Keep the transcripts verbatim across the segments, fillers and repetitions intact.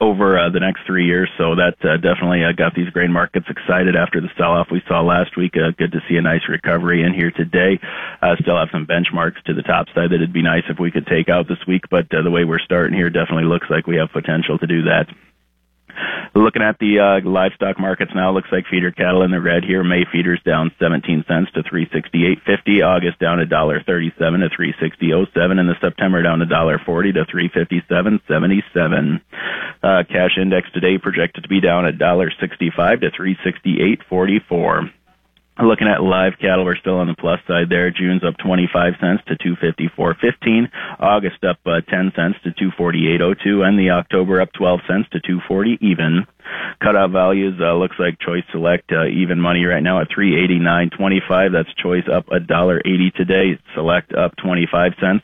over uh, the next three years. So that uh, definitely uh, got these grain markets excited after the sell-off we saw last week. Uh, good to see a nice recovery in here today. Uh, still have some benchmarks to the top side that it'd be nice if we could take out this week, but uh, the way we're starting here definitely looks like we have potential to do that. Looking at the uh, livestock markets now, looks like feeder cattle in the red here. May feeders down seventeen cents to three sixty-eight fifty. August down one dollar thirty-seven to three sixty oh seven, and the September down one dollar forty to three fifty-seven seventy-seven. Uh, cash index today projected to be down one dollar sixty-five to three sixty-eight forty-four. Looking at live cattle, we're still on the plus side there. June's up twenty-five cents to two fifty-four fifteen. August up uh, ten cents to two forty-eight oh two, and the October up twelve cents to two forty even. Cutout values uh, looks like Choice Select uh, even money right now at three eighty-nine twenty-five. That's Choice up one dollar eighty today. Select up twenty-five cents.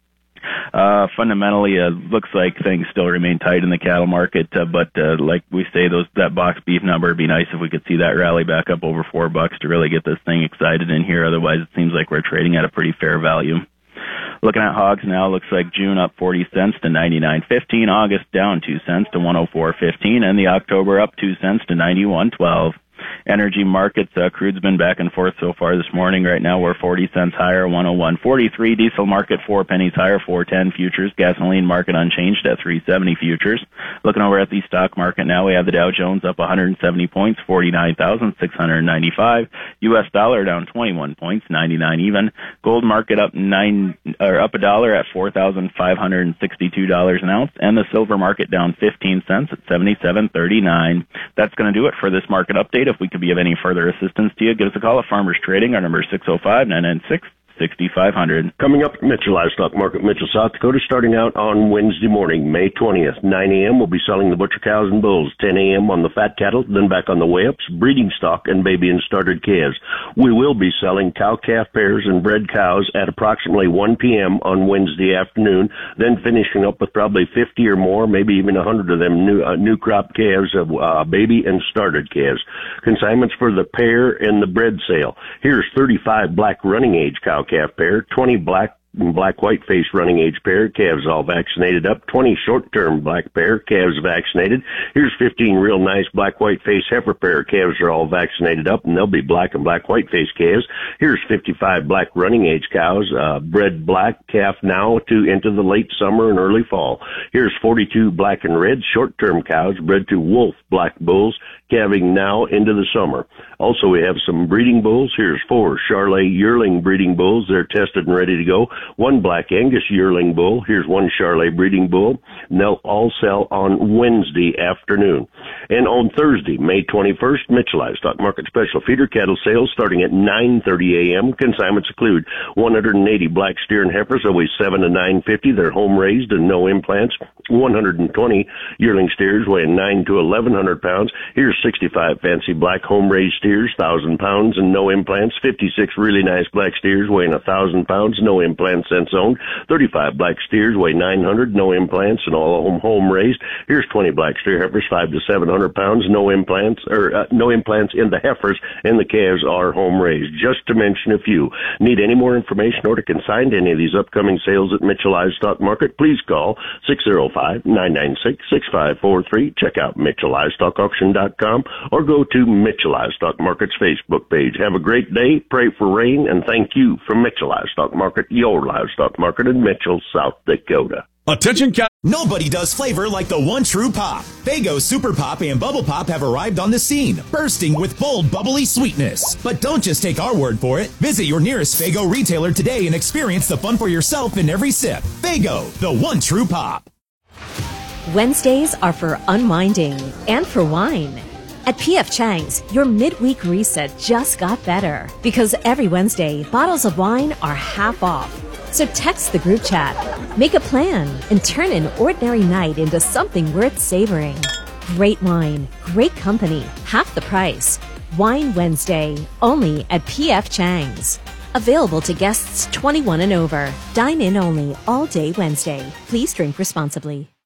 Uh, fundamentally, uh, looks like things still remain tight in the cattle market, uh, but uh, like we say, those that box beef number would be nice if we could see that rally back up over four bucks to really get this thing excited in here. Otherwise, it seems like we're trading at a pretty fair value. Looking at hogs now, looks like June up forty cents to ninety-nine fifteen, August down two cents to one oh four fifteen, and the October up two cents to ninety-one twelve. Energy markets, uh, crude's been back and forth so far this morning. Right now we're forty cents higher, one oh one forty-three. Diesel market four pennies higher, four ten futures. Gasoline market unchanged at three seventy futures. Looking over at the stock market now, we have the Dow Jones up one hundred seventy points, forty-nine thousand six hundred ninety-five. U S dollar down twenty-one points, ninety-nine even. Gold market up nine or up a dollar at four thousand five hundred sixty-two dollars an ounce, and the silver market down fifteen cents at seventy-seven thirty-nine. That's going to do it for this market update. If we could be of any further assistance to you, give us a call at Farmers Trading. Our number is six oh five, nine nine six, six five zero zero. Coming up, Mitchell Livestock Market, Mitchell, South Dakota, starting out on Wednesday morning, May twentieth, nine a.m. We'll be selling the butcher cows and bulls, ten a.m. on the fat cattle, then back on the weigh-ups, breeding stock, and baby and started calves. We will be selling cow-calf pairs and bred cows at approximately one p.m. on Wednesday afternoon, then finishing up with probably fifty or more, maybe even one hundred of them new uh, new crop calves of uh, baby and started calves. Consignments for the pair and the bred sale. Here's thirty-five black running age cow calf pair, twenty black black white face running age pair, calves all vaccinated up, twenty short term black pair, calves vaccinated. Here's fifteen real nice black white face heifer pair, calves are all vaccinated up, and they'll be black and black white face calves. Here's fifty-five black running age cows, uh, bred black calf now to into the late summer and early fall. Here's forty-two black and red short term cows bred to wolf black bulls, calving now into the summer. Also, we have some breeding bulls. Here's four Charolais yearling breeding bulls. They're tested and ready to go. One black Angus yearling bull. Here's one Charolais breeding bull. And they'll all sell on Wednesday afternoon. And on Thursday, May twenty-first, Mitchell Livestock Market Special Feeder Cattle Sales starting at nine thirty a.m. Consignments include one hundred eighty black steer and heifers, always seven to nine fifty. They're home raised and no implants. one hundred twenty yearling steers weighing nine to eleven hundred pounds. Here's sixty-five fancy black home raised steers, one thousand pounds and no implants. fifty-six really nice black steers weighing one thousand pounds, no implants since owned. thirty-five black steers weigh nine hundred, no implants and all home home raised. Here's twenty black steer heifers, five to seven hundred pounds, no implants or uh, no implants in the heifers, and the calves are home raised. Just to mention a few. Need any more information or to consign to any of these upcoming sales at Mitchell Livestock Market? Please call six oh five, nine nine six, six five four three. Check out Mitchell Livestock Auction dot com or go to Mitchell Livestock Market's Facebook page. Have a great day. Pray for rain, and thank you from Mitchell Livestock Market, your livestock market in Mitchell, South Dakota. Attention, cat. Nobody does flavor like the one true pop. Faygo Super Pop and Bubble Pop have arrived on the scene, bursting with bold, bubbly sweetness. But don't just take our word for it. Visit your nearest Faygo retailer today and experience the fun for yourself in every sip. Faygo, the one true pop. Wednesdays are for unwinding and for wine. At P F Chang's, your midweek reset just got better because every Wednesday, bottles of wine are half off. So text the group chat, make a plan, and turn an ordinary night into something worth savoring. Great wine, great company, half the price. Wine Wednesday, only at P F Chang's. Available to guests twenty-one and over. Dine in only all day Wednesday. Please drink responsibly.